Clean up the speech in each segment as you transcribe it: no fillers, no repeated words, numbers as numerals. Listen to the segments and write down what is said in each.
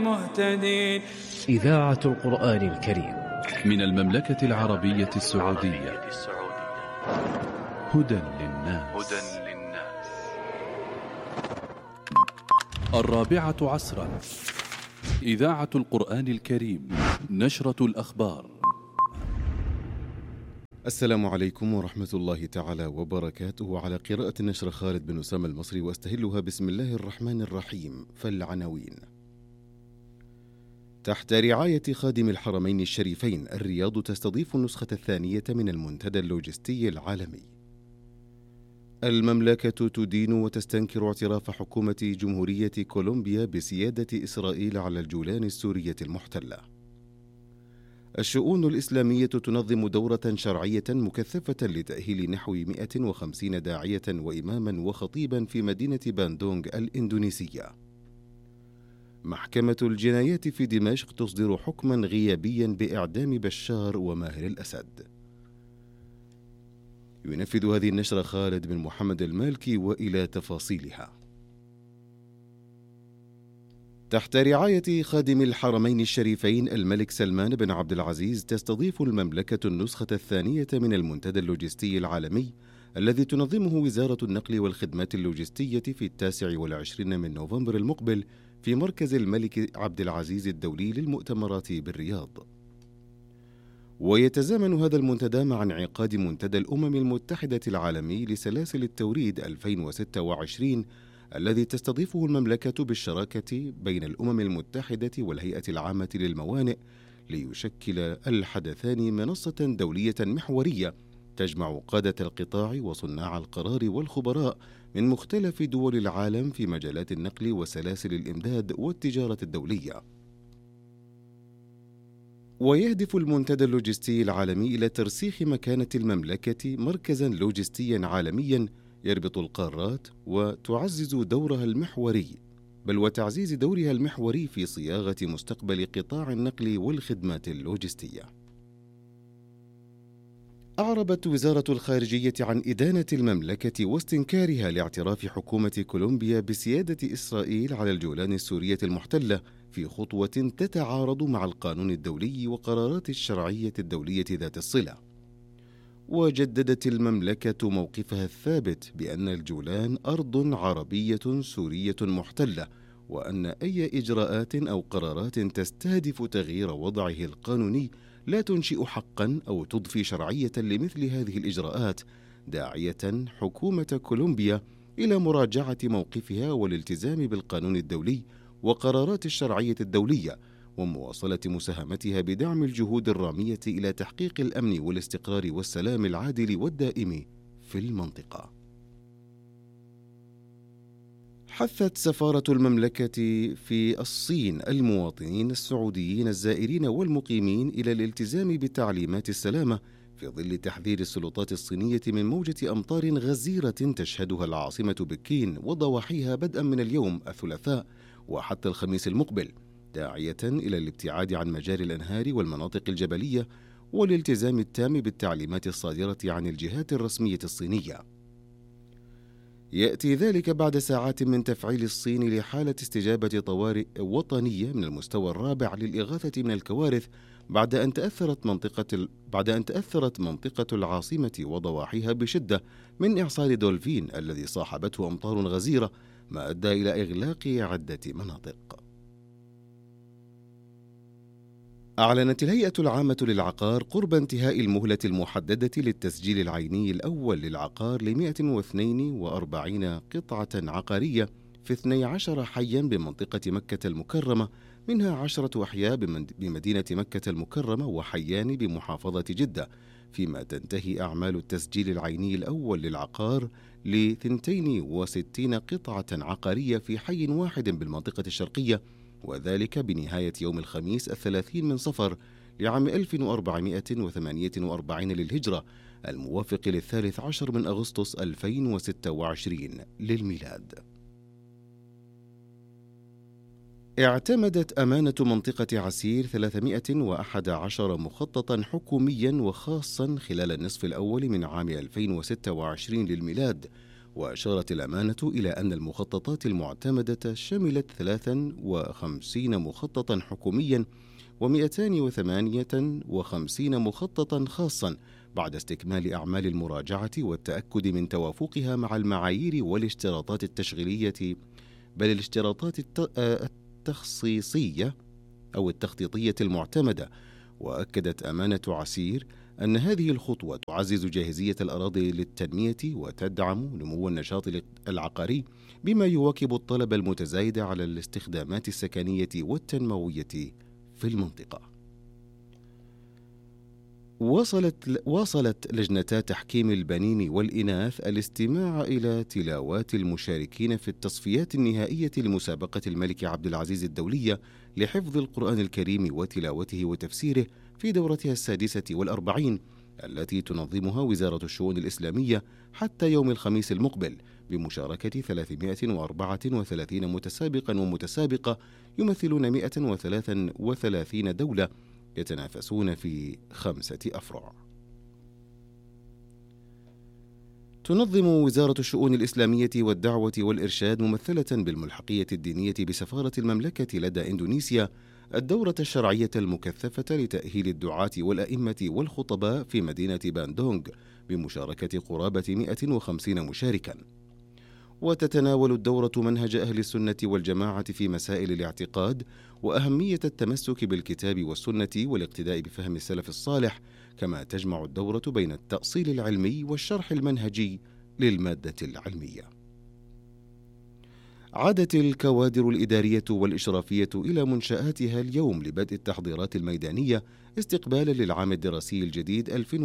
مهتدين. إذاعة القرآن الكريم من المملكة العربية السعودية. هدى للناس. 4:00 إذاعة القرآن الكريم. نشرة الأخبار. السلام عليكم ورحمة الله تعالى وبركاته. على قراءة النشر خالد بن أسامة المصري، واستهلها بسم الله الرحمن الرحيم. فالعناوين: تحت رعاية خادم الحرمين الشريفين، الرياض تستضيف النسخة الثانية من المنتدى اللوجستي العالمي. المملكة تدين وتستنكر اعتراف حكومة جمهورية كولومبيا بسيادة إسرائيل على الجولان السورية المحتلة. الشؤون الإسلامية تنظم دورة شرعية مكثفة لتأهيل نحو 150 داعية وإماما وخطيبا في مدينة باندونغ الإندونيسية. محكمة الجنايات في دمشق تصدر حكما غيابيا بإعدام بشار وماهر الأسد. ينفذ هذه النشرة خالد بن محمد المالكي، وإلى تفاصيلها. تحت رعاية خادم الحرمين الشريفين الملك سلمان بن عبد العزيز، تستضيف المملكة النسخة الثانية من المنتدى اللوجستي العالمي الذي تنظمه وزارة النقل والخدمات اللوجستية في 29 من نوفمبر المقبل في مركز الملك عبد العزيز الدولي للمؤتمرات بالرياض. ويتزامن هذا المنتدى مع انعقاد منتدى الأمم المتحدة العالمي لسلاسل التوريد 2026 الذي تستضيفه المملكة بالشراكة بين الأمم المتحدة والهيئة العامة للموانئ، ليشكل الحدثان منصة دولية محورية تجمع قادة القطاع وصناع القرار والخبراء من مختلف دول العالم في مجالات النقل وسلاسل الإمداد والتجارة الدولية. ويهدف المنتدى اللوجستي العالمي إلى ترسيخ مكانة المملكة مركزا لوجستيا عالميا يربط القارات، وتعزز دورها المحوري، بل وتعزيز دورها المحوري في صياغة مستقبل قطاع النقل والخدمات اللوجستية. أعربت وزارة الخارجية عن إدانة المملكة واستنكارها لاعتراف حكومة كولومبيا بسيادة إسرائيل على الجولان السورية المحتلة في خطوة تتعارض مع القانون الدولي وقرارات الشرعية الدولية ذات الصلة. وجددت المملكة موقفها الثابت بأن الجولان أرض عربية سورية محتلة، وأن أي إجراءات أو قرارات تستهدف تغيير وضعه القانوني لا تنشئ حقا أو تضفي شرعية لمثل هذه الإجراءات، داعية حكومة كولومبيا إلى مراجعة موقفها والالتزام بالقانون الدولي وقرارات الشرعية الدولية، ومواصلة مساهمتها بدعم الجهود الرامية إلى تحقيق الأمن والاستقرار والسلام العادل والدائم في المنطقة. حثت سفارة المملكة في الصين المواطنين السعوديين الزائرين والمقيمين إلى الالتزام بتعليمات السلامة في ظل تحذير السلطات الصينية من موجة أمطار غزيرة تشهدها العاصمة بكين وضواحيها بدءا من اليوم الثلاثاء وحتى الخميس المقبل، داعية إلى الابتعاد عن مجاري الأنهار والمناطق الجبلية والالتزام التام بالتعليمات الصادرة عن الجهات الرسمية الصينية. يأتي ذلك بعد ساعات من تفعيل الصين لحالة استجابة طوارئ وطنية من المستوى الرابع للإغاثة من الكوارث بعد أن تأثرت منطقة العاصمة وضواحيها بشدة من إعصار دولفين الذي صاحبته أمطار غزيرة، ما أدى إلى إغلاق عدة مناطق. أعلنت الهيئة العامة للعقار قرب انتهاء المهلة المحددة للتسجيل العيني الأول للعقار ل 142 قطعة عقارية في 12 حيا بمنطقة مكة المكرمة، منها 10 أحياء بمدينة مكة المكرمة وحيان بمحافظة جدة، فيما تنتهي أعمال التسجيل العيني الأول للعقار ل 62 قطعة عقارية في حي واحد بالمنطقة الشرقية، وذلك بنهاية يوم الخميس 30 من صفر لعام 1448 للهجرة، الموافق ل13 من أغسطس 2026 للميلاد. اعتمدت أمانة منطقة عسير 311 مخططا حكوميا وخاصا خلال النصف الأول من عام 2026 للميلاد، وأشارت الأمانة إلى أن المخططات المعتمدة شملت 53 مخططا حكوميا و258 مخططا خاصا بعد استكمال أعمال المراجعة والتأكد من توافقها مع المعايير والاشتراطات التشغيلية، بل الاشتراطات التخصيصية أو التخطيطية المعتمدة. وأكدت أمانة عسير أن هذه الخطوة تعزز جاهزية الأراضي للتنمية وتدعم نمو النشاط العقاري، بما يواكب الطلب المتزايد على الاستخدامات السكنية والتنموية في المنطقة. واصلت لجنتا تحكيم البنين والإناث الاستماع إلى تلاوات المشاركين في التصفيات النهائية لمسابقة الملك عبد العزيز الدولية لحفظ القرآن الكريم وتلاوته وتفسيره في دورتها 46 التي تنظمها وزارة الشؤون الإسلامية حتى يوم الخميس المقبل، بمشاركة 334 متسابقا ومتسابقة يمثلون 133 دولة يتنافسون في 5 أفرع. تنظم وزارة الشؤون الإسلامية والدعوة والإرشاد ممثلة بالملحقية الدينية بسفارة المملكة لدى إندونيسيا الدورة الشرعية المكثفة لتأهيل الدعاة والأئمة والخطباء في مدينة باندونغ بمشاركة قرابة 150 مشاركا. وتتناول الدورة منهج أهل السنة والجماعة في مسائل الاعتقاد وأهمية التمسك بالكتاب والسنة والاقتداء بفهم السلف الصالح، كما تجمع الدورة بين التأصيل العلمي والشرح المنهجي للمادة العلمية. عادت الكوادر الإدارية والإشرافية إلى منشآتها اليوم لبدء التحضيرات الميدانية استقبالا للعام الدراسي الجديد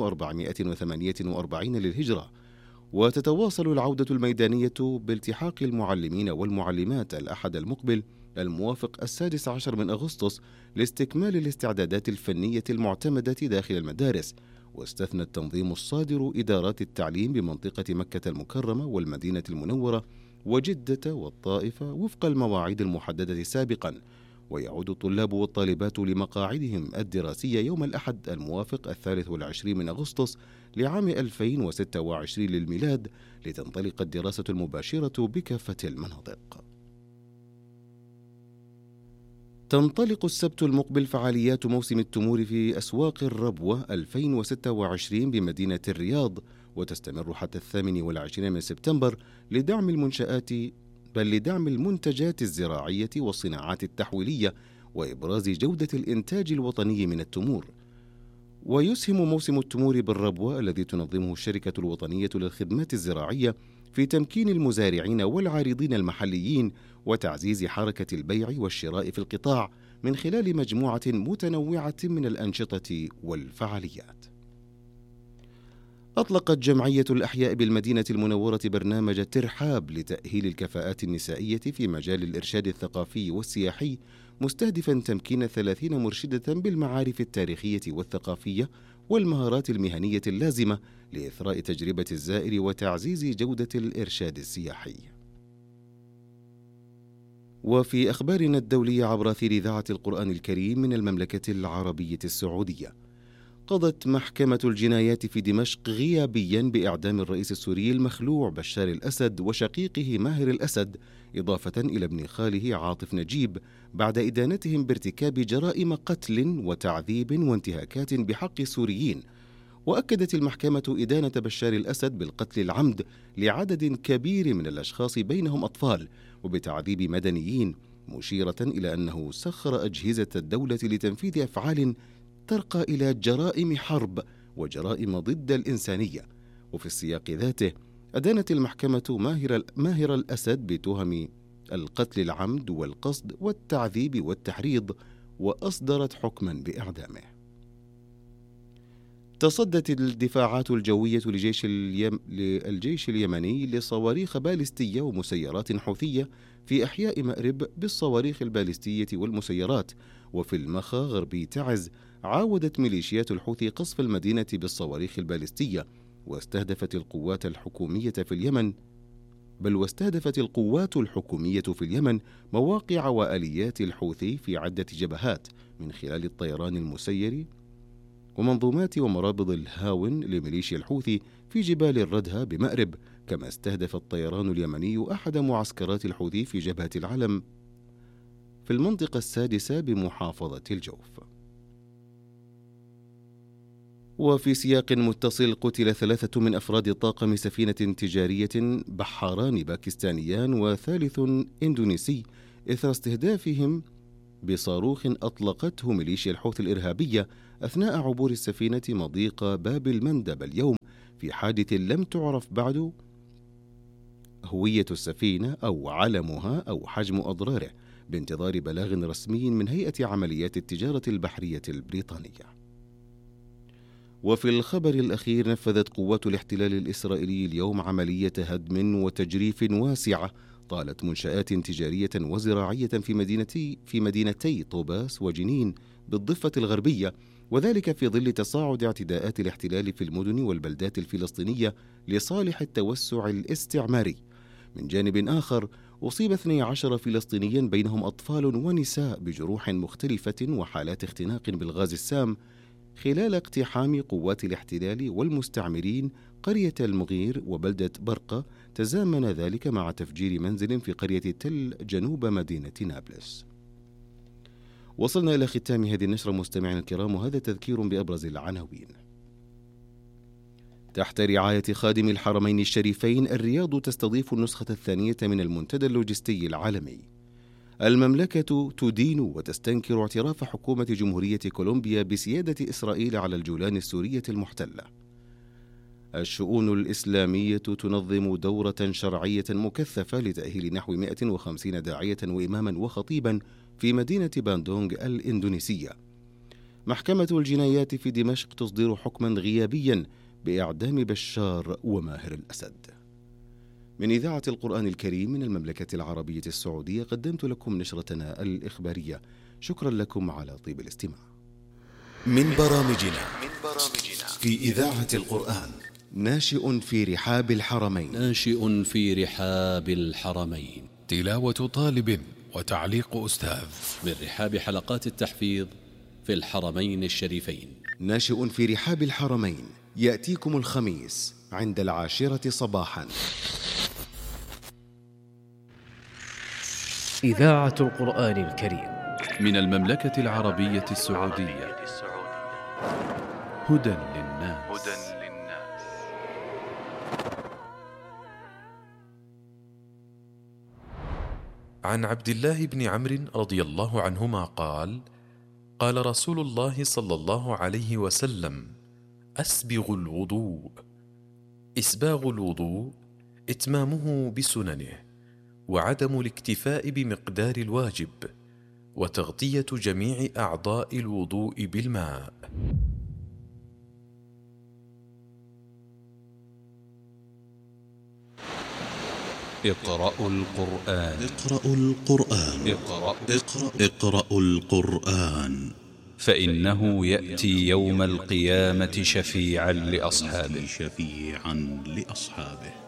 1448 للهجرة، وتتواصل العودة الميدانية بالتحاق المعلمين والمعلمات الأحد المقبل الموافق 16 من أغسطس لاستكمال الاستعدادات الفنية المعتمدة داخل المدارس. واستثنى التنظيم الصادر إدارات التعليم بمنطقة مكة المكرمة والمدينة المنورة وجدة والطائفة وفق المواعيد المحددة سابقا، ويعود الطلاب والطالبات لمقاعدهم الدراسية يوم الأحد الموافق 23 من أغسطس لعام 2026 للميلاد، لتنطلق الدراسة المباشرة بكافة المناطق. تنطلق السبت المقبل فعاليات موسم التمور في أسواق الربوة 2026 بمدينة الرياض، وتستمر حتى 28 من سبتمبر لدعم المنتجات الزراعية والصناعات التحويلية وإبراز جودة الإنتاج الوطني من التمور. ويسهم موسم التمور بالربوة الذي تنظمه الشركة الوطنية للخدمات الزراعية في تمكين المزارعين والعارضين المحليين وتعزيز حركة البيع والشراء في القطاع من خلال مجموعة متنوعة من الأنشطة والفعاليات. أطلقت جمعية الأحياء بالمدينة المنورة برنامج ترحاب لتأهيل الكفاءات النسائية في مجال الإرشاد الثقافي والسياحي، مستهدفا تمكين 30 مرشدة بالمعارف التاريخية والثقافية والمهارات المهنية اللازمة لإثراء تجربة الزائر وتعزيز جودة الإرشاد السياحي. وفي أخبارنا الدولية عبر أثير إذاعة القرآن الكريم من المملكة العربية السعودية، قضت محكمة الجنايات في دمشق غيابيا بإعدام الرئيس السوري المخلوع بشار الأسد وشقيقه ماهر الأسد، إضافة إلى ابن خاله عاطف نجيب، بعد إدانتهم بارتكاب جرائم قتل وتعذيب وانتهاكات بحق السوريين. وأكدت المحكمة إدانة بشار الأسد بالقتل العمد لعدد كبير من الأشخاص بينهم أطفال وبتعذيب مدنيين، مشيرة إلى أنه سخر أجهزة الدولة لتنفيذ أفعال ترقى إلى جرائم حرب وجرائم ضد الإنسانية. وفي السياق ذاته أدانت المحكمة ماهر الأسد بتهم القتل العمد والقصد والتعذيب والتحريض، وأصدرت حكما بإعدامه. تصدت الدفاعات الجوية للجيش اليمني لصواريخ باليستية ومسيرات حوثية في أحياء مأرب بالصواريخ الباليستية والمسيرات. وفي المخا غربي تعز عاودت ميليشيات الحوثي قصف المدينة بالصواريخ الباليستية، واستهدفت القوات الحكومية في اليمن مواقع وآليات الحوثي في عدة جبهات من خلال الطيران المسير ومنظومات ومرابض الهاون لميليشيا الحوثي في جبال الردهة بمأرب، كما استهدف الطيران اليمني أحد معسكرات الحوثي في جبهة العلم في المنطقة السادسة بمحافظة الجوف. وفي سياق متصل، قتل 3 من أفراد طاقم سفينة تجارية بحاران باكستانيان وثالث إندونيسي إثر استهدافهم بصاروخ أطلقته ميليشيا الحوثي الإرهابية أثناء عبور السفينة مضيق باب المندب اليوم في حادث لم تعرف بعد هوية السفينة أو علمها أو حجم أضراره، بانتظار بلاغ رسمي من هيئة عمليات التجارة البحرية البريطانية. وفي الخبر الأخير، نفذت قوات الاحتلال الإسرائيلي اليوم عملية هدم وتجريف واسعة طالت منشآت تجارية وزراعية في مدينتي طوباس وجنين بالضفة الغربية، وذلك في ظل تصاعد اعتداءات الاحتلال في المدن والبلدات الفلسطينية لصالح التوسع الاستعماري. من جانب آخر، أصيب 12 فلسطينيا بينهم أطفال ونساء بجروح مختلفة وحالات اختناق بالغاز السام خلال اقتحام قوات الاحتلال والمستعمرين قرية المغير وبلدة برقة، تزامن ذلك مع تفجير منزل في قرية تل جنوب مدينة نابلس. وصلنا إلى ختام هذه النشرة مستمعينا الكرام، وهذا تذكير بأبرز العناوين. تحت رعاية خادم الحرمين الشريفين، الرياض تستضيف النسخة الثانية من المنتدى اللوجستي العالمي. المملكة تدين وتستنكر اعتراف حكومة جمهورية كولومبيا بسيادة إسرائيل على الجولان السورية المحتلة. الشؤون الإسلامية تنظم دورة شرعية مكثفة لتأهيل نحو 150 داعية وإماما وخطيبا في مدينة باندونغ الإندونيسية. محكمة الجنايات في دمشق تصدر حكما غيابيا بإعدام بشار وماهر الأسد. من إذاعة القرآن الكريم من المملكة العربية السعودية قدمت لكم نشرتنا الإخبارية. شكرا لكم على طيب الاستماع. من برامجنا في إذاعة القرآن. ناشئ في رحاب الحرمين. تلاوة طالب وتعليق أستاذ من رحاب حلقات التحفيظ في الحرمين الشريفين. ناشئ في رحاب الحرمين يأتيكم الخميس عند 10 صباحا. إذاعة القرآن الكريم من المملكة العربية السعودية. هدى للناس. عن عبد الله بن عمرو رضي الله عنهما قال: قال رسول الله صلى الله عليه وسلم: أسبغ الوضوء. إسباغ الوضوء إتمامه بسننه، وعدم الاكتفاء بمقدار الواجب، وتغطية جميع أعضاء الوضوء بالماء. اقرأوا القرآن فإنه يأتي يوم القيامة شفيعا لأصحابه